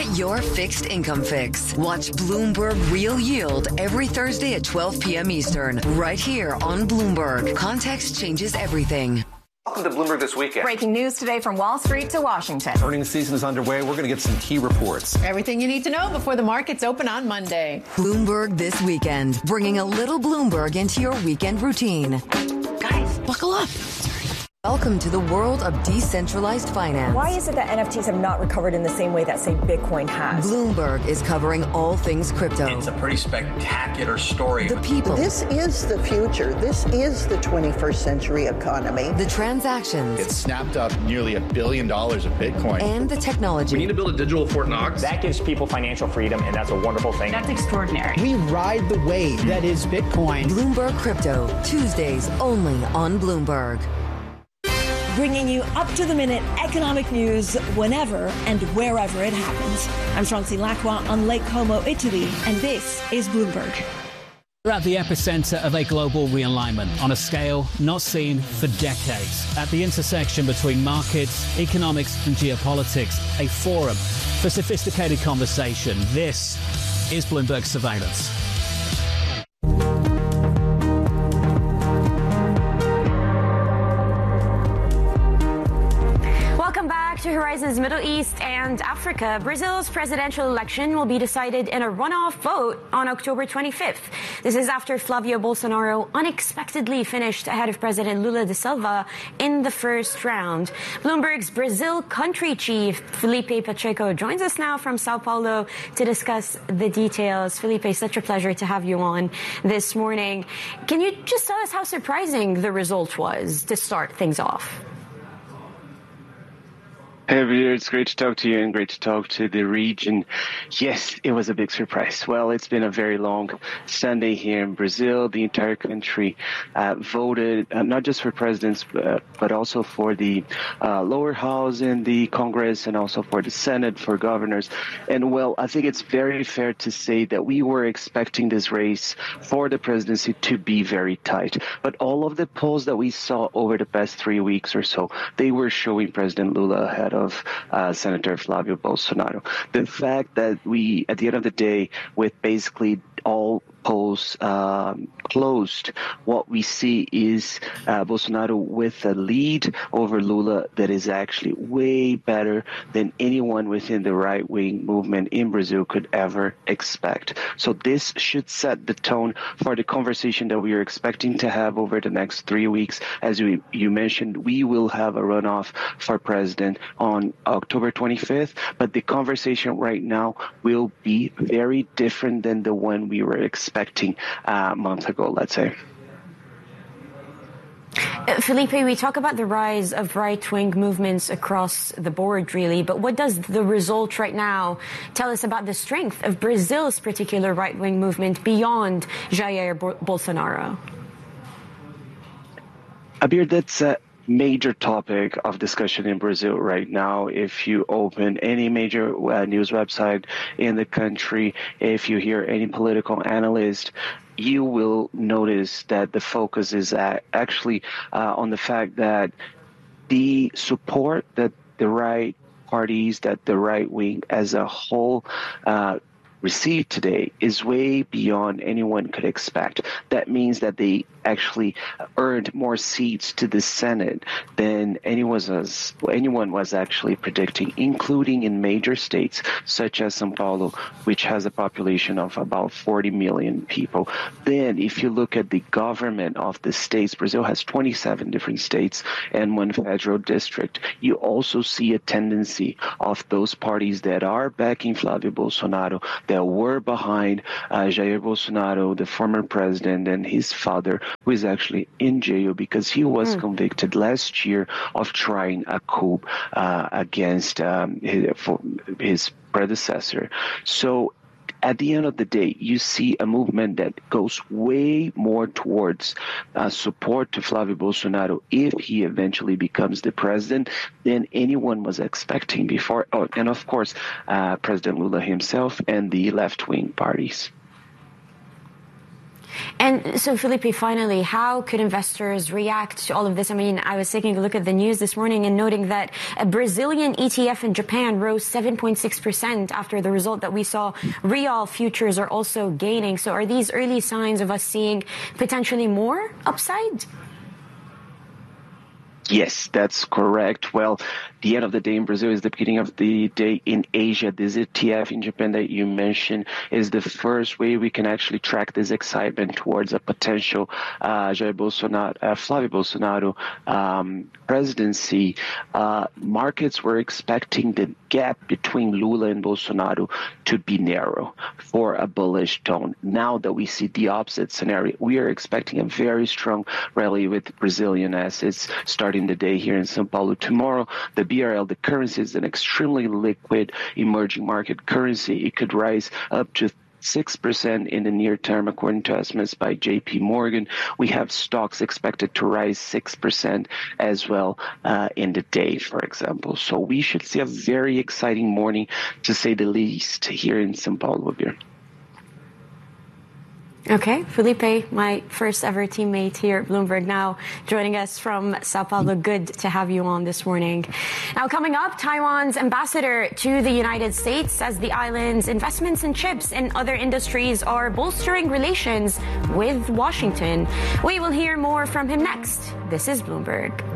Get your fixed income fix. Watch Bloomberg Real Yield every Thursday at 12 p.m. Eastern, right here on Bloomberg. Context changes everything. Welcome to Bloomberg This Weekend. Breaking news today from Wall Street to Washington. Earnings season is underway. We're going to get some key reports. Everything you need to know before the markets open on Monday. Bloomberg This Weekend, bringing a little Bloomberg into your weekend routine. Guys, buckle up. Welcome to the world of decentralized finance. Why is it that NFTs have not recovered in the same way that, say, Bitcoin has? Bloomberg is covering all things crypto. It's a pretty spectacular story. The people. This is the future. This is the 21st century economy. The transactions. It snapped up nearly $1 billion of Bitcoin. And the technology. We need to build a digital Fort Knox. That gives people financial freedom, and that's a wonderful thing. That's extraordinary. We ride the wave that is Bitcoin. Bloomberg Crypto, Tuesdays only on Bloomberg. Bringing you up-to-the-minute economic news whenever and wherever it happens. I'm Chauncey Lacroix on Lake Como, Italy, and this is Bloomberg. We're at the epicenter of a global realignment on a scale not seen for decades. At the intersection between markets, economics and geopolitics, a forum for sophisticated conversation. This is Bloomberg Surveillance. To Horizons Middle East and Africa, Brazil's presidential election will be decided in a runoff vote on October 25th. This is after Flavio Bolsonaro unexpectedly finished ahead of President Lula da Silva in the first round. Bloomberg's Brazil country chief, Felipe Pacheco, joins us now from Sao Paulo to discuss the details. Felipe, such a pleasure to have you on this morning. Can you just tell us how surprising the result was to start things off? Hey, everybody, it's great to talk to you and great to talk to the region. Yes, it was a big surprise. Well, it's been a very long Sunday here in Brazil. The entire country voted not just for presidents, but also for the lower house in the Congress and also for the Senate, for governors. And, well, I think it's very fair to say that we were expecting this race for the presidency to be very tight. But all of the polls that we saw over the past 3 weeks or so, they were showing President Lula ahead of Senator Flavio Bolsonaro. The fact that we, at the end of the day, with basically all polls closed, what we see is Bolsonaro with a lead over Lula that is actually way better than anyone within the right-wing movement in Brazil could ever expect. So this should set the tone for the conversation that we are expecting to have over the next 3 weeks. As you mentioned, we will have a runoff for president on October 25th, but the conversation right now will be very different than the one we were expecting a month ago, let's say. Felipe, we talk about the rise of right-wing movements across the board, really, but what does the result right now tell us about the strength of Brazil's particular right-wing movement beyond Jair Bolsonaro? Abir, that's a major topic of discussion in Brazil right now. If you open any major news website in the country, if you hear any political analyst, you will notice that the focus is actually on the fact that the support that the right parties, that the right wing as a whole received today is way beyond anyone could expect. That means that they actually earned more seats to the Senate than anyone was actually predicting, including in major states such as São Paulo, which has a population of about 40 million people. Then if you look at the government of the states, Brazil has 27 different states and one federal district. You also see a tendency of those parties that are backing Flavio Bolsonaro, that were behind Jair Bolsonaro, the former president, and his father, who is actually in jail because he was convicted last year of trying a coup against his predecessor. So at the end of the day, you see a movement that goes way more towards support to Flavio Bolsonaro if he eventually becomes the president than anyone was expecting before. Oh, and of course, President Lula himself and the left-wing parties. And so, Felipe, finally, how could investors react to all of this? I mean, I was taking a look at the news this morning and noting that a Brazilian ETF in Japan rose 7.6% after the result that we saw. Real futures are also gaining. So are these early signs of us seeing potentially more upside? Yes, that's correct. Well, the end of the day in Brazil is the beginning of the day in Asia. This ETF in Japan that you mentioned is the first way we can actually track this excitement towards a potential Flavio Bolsonaro presidency. Markets were expecting the gap between Lula and Bolsonaro to be narrow for a bullish tone. Now that we see the opposite scenario, we are expecting a very strong rally with Brazilian assets starting the day here in São Paulo. Tomorrow, the BRL, the currency, is an extremely liquid emerging market currency. It could rise up to 6% in the near term, according to estimates by JP Morgan. We have stocks expected to rise 6% as well in the day, for example. So we should see a very exciting morning, to say the least, here in São Paulo. Okay, Felipe, my first ever teammate here at Bloomberg, now joining us from Sao Paulo. Good to have you on this morning. Now, coming up, Taiwan's ambassador to the United States says the island's investments in chips and other industries are bolstering relations with Washington. We will hear more from him next. This is Bloomberg.